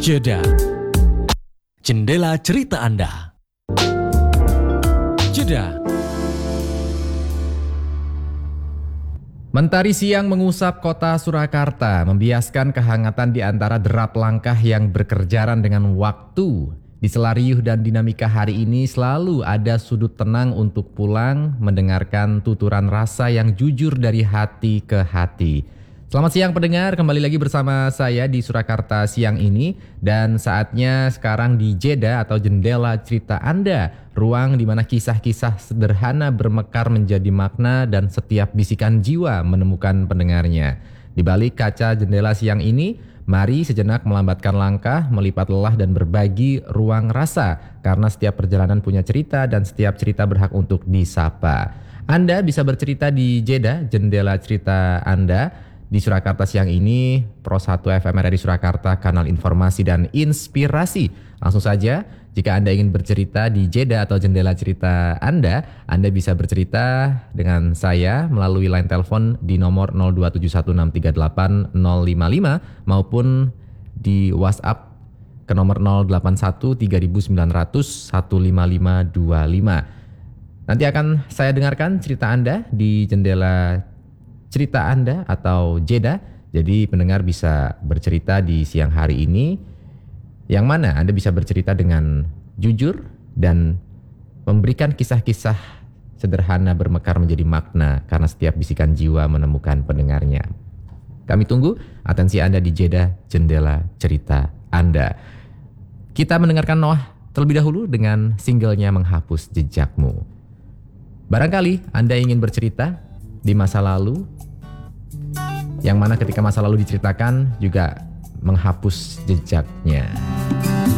Jeda. Jendela cerita Anda. Jeda. Mentari siang mengusap kota Surakarta, membiaskan kehangatan di antara derap langkah yang berkerjaran dengan waktu. Di sela riuh dan dinamika hari ini selalu ada sudut tenang untuk pulang, mendengarkan tuturan rasa yang jujur dari hati ke hati. Selamat siang pendengar, kembali lagi bersama saya di Surakarta siang ini. Dan saatnya sekarang di Jeda atau Jendela Cerita Anda, ruang di mana kisah-kisah sederhana bermekar menjadi makna dan setiap bisikan jiwa menemukan pendengarnya. Di balik kaca jendela siang ini, mari sejenak melambatkan langkah, melipat lelah dan berbagi ruang rasa. Karena setiap perjalanan punya cerita dan setiap cerita berhak untuk disapa. Anda bisa bercerita di Jeda, Jendela Cerita Anda. Di Surakarta siang ini, Pro 1 FM RRI Surakarta, kanal informasi dan inspirasi. Langsung saja, jika Anda ingin bercerita di Jeda atau Jendela Cerita Anda bisa bercerita dengan saya melalui line telepon di nomor 02716380555 maupun di WhatsApp ke nomor 0813900 15525. Nanti akan saya dengarkan cerita Anda di Jendela Cerita Anda atau Jeda. Jadi pendengar bisa bercerita di siang hari ini, yang mana Anda bisa bercerita dengan jujur dan memberikan kisah-kisah sederhana bermekar menjadi makna karena setiap bisikan jiwa menemukan pendengarnya. Kami tunggu atensi Anda di Jeda, Jendela Cerita Anda. Kita mendengarkan Noah terlebih dahulu dengan singlenya Menghapus Jejakmu. Barangkali Anda ingin bercerita di masa lalu, yang mana ketika masa lalu diceritakan juga menghapus jejaknya.